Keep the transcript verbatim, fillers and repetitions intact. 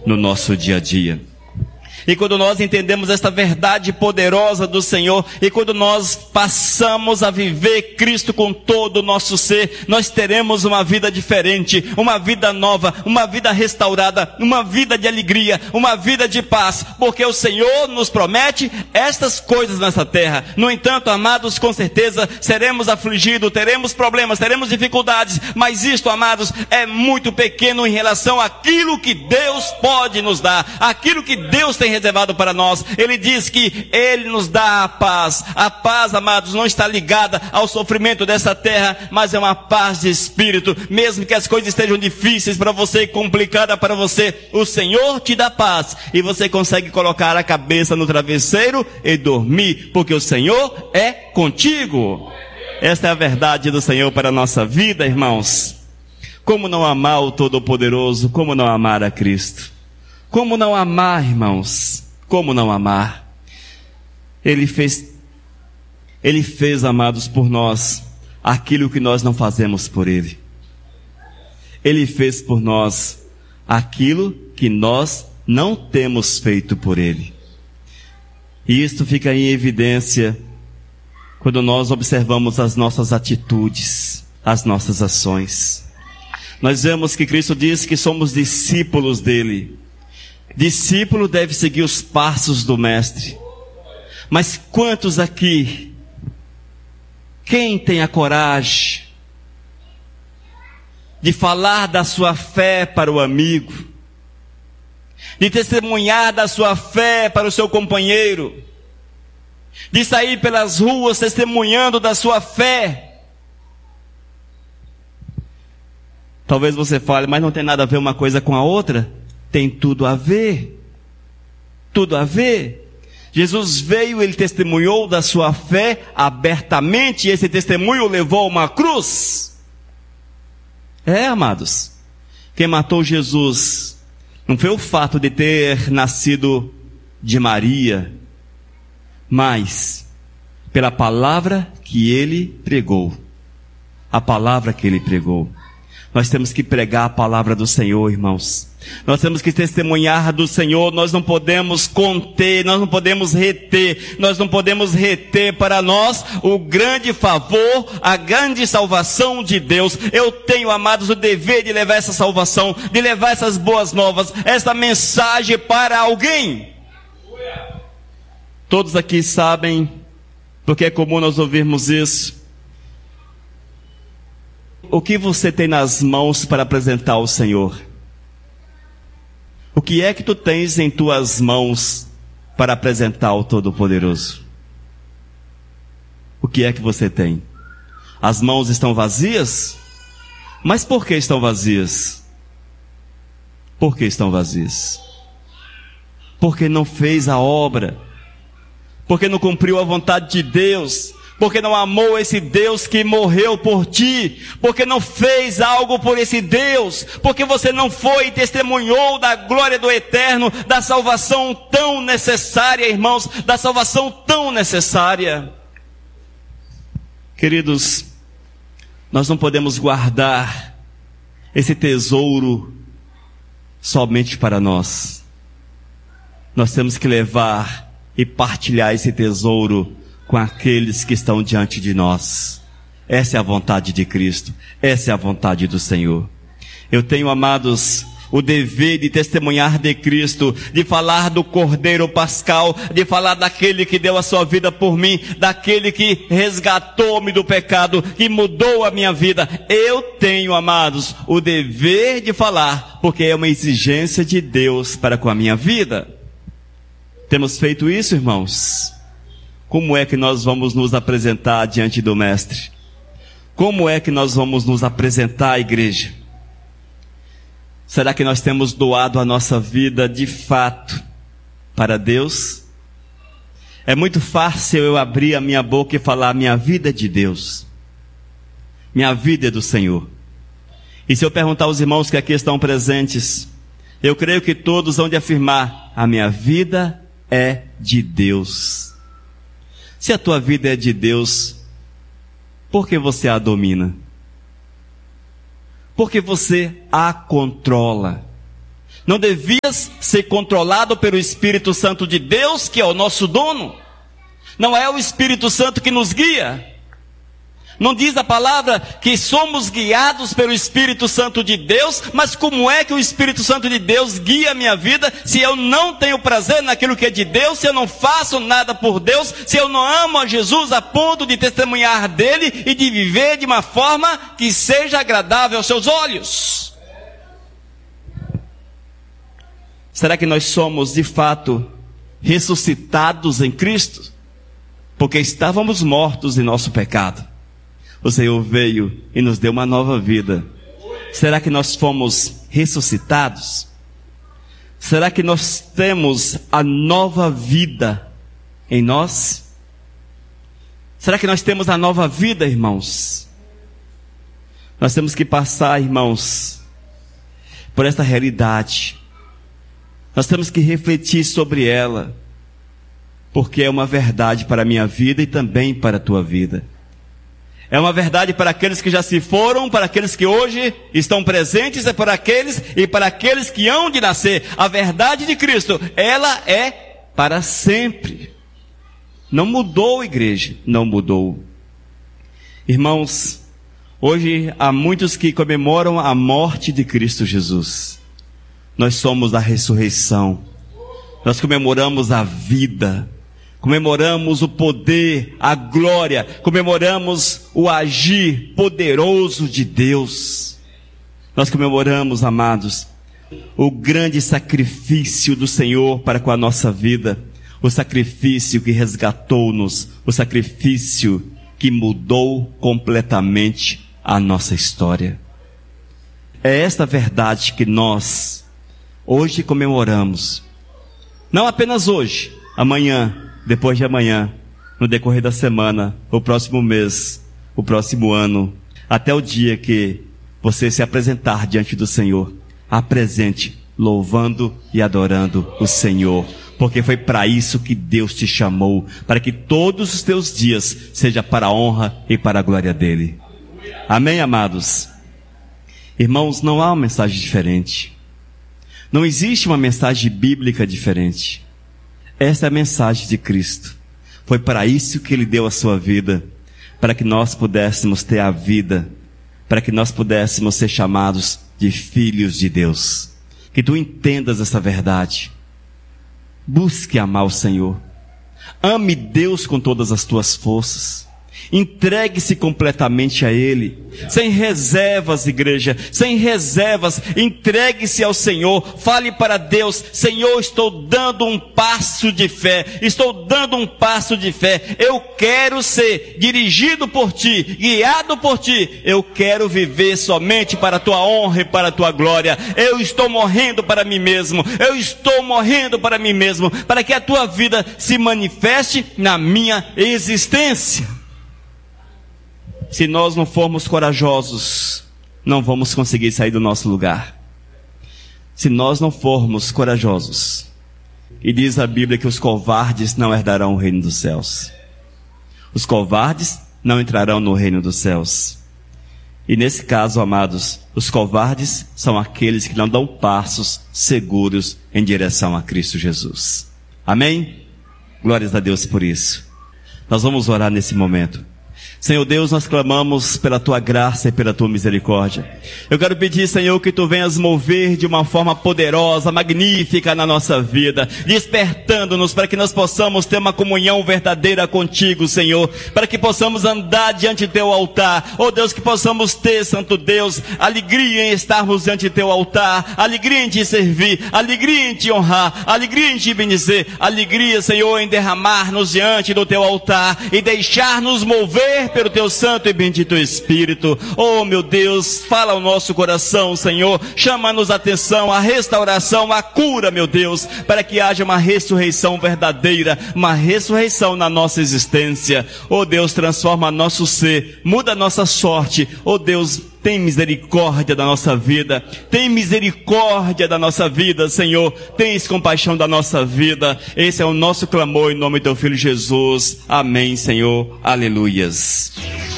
no nosso dia a dia. E quando nós entendemos esta verdade poderosa do Senhor, e quando nós passamos a viver Cristo com todo o nosso ser, nós teremos uma vida diferente, uma vida nova, uma vida restaurada, uma vida de alegria, uma vida de paz, porque o Senhor nos promete estas coisas nessa terra. No entanto, amados, com certeza seremos afligidos, teremos problemas, teremos dificuldades, mas isto, amados, é muito pequeno em relação àquilo que Deus pode nos dar, aquilo que Deus tem reservado para nós. Ele diz que Ele nos dá a paz. A paz, amados, não está ligada ao sofrimento dessa terra, mas é uma paz de espírito. Mesmo que as coisas estejam difíceis para você, complicadas para você, o Senhor te dá paz, e você consegue colocar a cabeça no travesseiro e dormir, porque o Senhor é contigo. Esta é a verdade do Senhor para a nossa vida, irmãos. Como não amar o Todo-Poderoso? Como não amar a Cristo? Como não amar, irmãos? Como não amar? Ele fez, Ele fez, amados, por nós, aquilo que nós não fazemos por Ele. Ele fez por nós aquilo que nós não temos feito por Ele. E isto fica em evidência quando nós observamos as nossas atitudes, as nossas ações. Nós vemos que Cristo diz que somos discípulos dEle. Discípulo deve seguir os passos do Mestre. Mas quantos aqui, quem tem a coragem de falar da sua fé para o amigo, de testemunhar da sua fé para o seu companheiro, de sair pelas ruas testemunhando da sua fé? Talvez você fale, mas não tem nada a ver uma coisa com a outra. Tem tudo a ver, tudo a ver. Jesus veio, Ele testemunhou da sua fé abertamente, e esse testemunho levou a uma cruz. É, amados, quem matou Jesus não foi o fato de ter nascido de Maria, mas pela palavra que Ele pregou. A palavra que Ele pregou. Nós temos que pregar a palavra do Senhor, irmãos. Nós temos que testemunhar do Senhor. Nós não podemos conter, nós não podemos reter, nós não podemos reter para nós o grande favor, a grande salvação de Deus. Eu tenho, amados, o dever de levar essa salvação, de levar essas boas novas, essa mensagem para alguém. Todos aqui sabem, porque é comum nós ouvirmos isso. O que você tem nas mãos para apresentar ao Senhor? O que é que tu tens em tuas mãos para apresentar ao Todo-Poderoso? O que é que você tem? As mãos estão vazias? Mas por que estão vazias? Por que estão vazias? Porque não fez a obra, porque não cumpriu a vontade de Deus, porque não amou esse Deus que morreu por ti, porque não fez algo por esse Deus, porque você não foi e testemunhou da glória do eterno, da salvação tão necessária, irmãos, da salvação tão necessária. Queridos, nós não podemos guardar esse tesouro somente para nós. Nós temos que levar e partilhar esse tesouro com aqueles que estão diante de nós. Essa é a vontade de Cristo, essa é a vontade do Senhor. Eu tenho, amados, o dever de testemunhar de Cristo, de falar do Cordeiro Pascal, de falar daquele que deu a sua vida por mim, daquele que resgatou-me do pecado, que mudou a minha vida. Eu tenho, amados, o dever de falar, porque é uma exigência de Deus para com a minha vida. Temos feito isso, irmãos? Como é que nós vamos nos apresentar diante do Mestre? Como é que nós vamos nos apresentar à igreja? Será que nós temos doado a nossa vida de fato para Deus? É muito fácil eu abrir a minha boca e falar: minha vida é de Deus, minha vida é do Senhor. E se eu perguntar aos irmãos que aqui estão presentes, eu creio que todos vão de afirmar: a minha vida é de Deus. Se a tua vida é de Deus, por que você a domina? Porque você a controla. Não devias ser controlado pelo Espírito Santo de Deus, que é o nosso dono? Não é o Espírito Santo que nos guia? Não diz a palavra que somos guiados pelo Espírito Santo de Deus? Mas como é que o Espírito Santo de Deus guia a minha vida se eu não tenho prazer naquilo que é de Deus, se eu não faço nada por Deus, se eu não amo a Jesus a ponto de testemunhar dele e de viver de uma forma que seja agradável aos seus olhos? Será que nós somos de fato ressuscitados em Cristo? Porque estávamos mortos em nosso pecado. O Senhor veio e nos deu uma nova vida. Será que nós fomos ressuscitados? Será que nós temos a nova vida em nós? Será que nós temos a nova vida, irmãos? Nós temos que passar, irmãos, por esta realidade. Nós temos que refletir sobre ela, porque é uma verdade para a minha vida e também para a tua vida. É uma verdade para aqueles que já se foram, para aqueles que hoje estão presentes, é para aqueles e para aqueles que hão de nascer. A verdade de Cristo, ela é para sempre. Não mudou, igreja, não mudou. Irmãos, hoje há muitos que comemoram a morte de Cristo Jesus. Nós somos a ressurreição. Nós comemoramos a vida. Comemoramos o poder, a glória, comemoramos o agir poderoso de Deus. Nós comemoramos, amados, o grande sacrifício do Senhor para com a nossa vida, o sacrifício que resgatou-nos, o sacrifício que mudou completamente a nossa história. É esta verdade que nós hoje comemoramos, não apenas hoje, amanhã, depois de amanhã, no decorrer da semana, o próximo mês, o próximo ano, até o dia que você se apresentar diante do Senhor, apresente louvando e adorando o Senhor, porque foi para isso que Deus te chamou, para que todos os teus dias seja para a honra e para a glória dele. Amém, amados? Irmãos, não há uma mensagem diferente. Não existe uma mensagem bíblica diferente. Esta é a mensagem de Cristo. Foi para isso que Ele deu a sua vida, para que nós pudéssemos ter a vida, para que nós pudéssemos ser chamados de filhos de Deus. Que tu entendas essa verdade. Busque amar o Senhor. Ame Deus com todas as tuas forças. Entregue-se completamente a Ele, sem reservas, igreja, sem reservas. Entregue-se ao Senhor, fale para Deus: Senhor, estou dando um passo de fé, estou dando um passo de fé, eu quero ser dirigido por Ti, guiado por Ti, eu quero viver somente para a Tua honra e para a Tua glória. Eu estou morrendo para mim mesmo, eu estou morrendo para mim mesmo, para que a Tua vida se manifeste na minha existência. Se nós não formos corajosos, não vamos conseguir sair do nosso lugar. Se nós não formos corajosos, e diz a Bíblia que os covardes não herdarão o reino dos céus. Os covardes não entrarão no reino dos céus. E nesse caso, amados, os covardes são aqueles que não dão passos seguros em direção a Cristo Jesus. Amém? Glórias a Deus por isso. Nós vamos orar nesse momento. Senhor Deus, nós clamamos pela Tua graça e pela Tua misericórdia. Eu quero pedir, Senhor, que Tu venhas mover de uma forma poderosa, magnífica na nossa vida, despertando-nos para que nós possamos ter uma comunhão verdadeira contigo, Senhor, para que possamos andar diante do Teu altar. Oh Deus, que possamos ter, Santo Deus, alegria em estarmos diante do Teu altar, alegria em Te servir, alegria em Te honrar, alegria em Te bendizer, alegria, Senhor, em derramar-nos diante do Teu altar e deixar-nos mover pelo Teu santo e bendito Espírito. Oh meu Deus, fala ao nosso coração, Senhor, chama-nos a atenção, a restauração, a cura, meu Deus, para que haja uma ressurreição verdadeira, uma ressurreição na nossa existência. Oh Deus, transforma nosso ser, muda a nossa sorte. Oh Deus, tem misericórdia da nossa vida, tem misericórdia da nossa vida, Senhor, tens compaixão da nossa vida. Esse é o nosso clamor em nome do Teu Filho Jesus. Amém, Senhor. Aleluias.